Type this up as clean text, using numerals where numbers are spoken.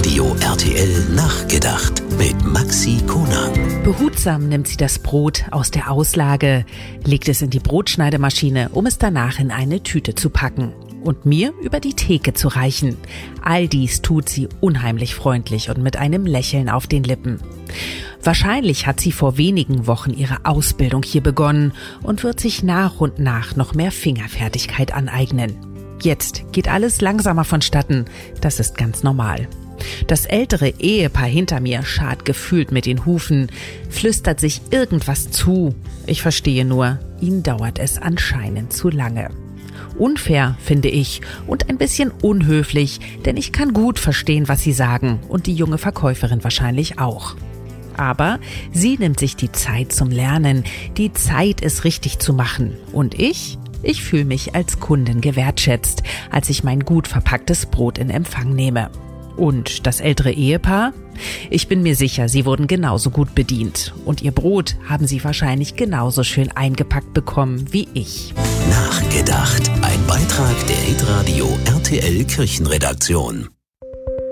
Radio RTL nachgedacht mit Maxi Konang. Behutsam nimmt sie das Brot aus der Auslage, legt es in die Brotschneidemaschine, um es danach in eine Tüte zu packen und mir über die Theke zu reichen. All dies tut sie unheimlich freundlich und mit einem Lächeln auf den Lippen. Wahrscheinlich hat sie vor wenigen Wochen ihre Ausbildung hier begonnen und wird sich nach und nach noch mehr Fingerfertigkeit aneignen. Jetzt geht alles langsamer vonstatten, das ist ganz normal. Das ältere Ehepaar hinter mir scharrt gefühlt mit den Hufen, flüstert sich irgendwas zu. Ich verstehe nur, ihnen dauert es anscheinend zu lange. Unfair, finde ich, und ein bisschen unhöflich, denn ich kann gut verstehen, was sie sagen und die junge Verkäuferin wahrscheinlich auch. Aber sie nimmt sich die Zeit zum Lernen, die Zeit, es richtig zu machen. Und ich fühle mich als Kundin gewertschätzt, als ich mein gut verpacktes Brot in Empfang nehme. Und das ältere Ehepaar? Ich bin mir sicher, sie wurden genauso gut bedient. Und ihr Brot haben sie wahrscheinlich genauso schön eingepackt bekommen wie ich. Nachgedacht. Ein Beitrag der Hitradio RTL Kirchenredaktion.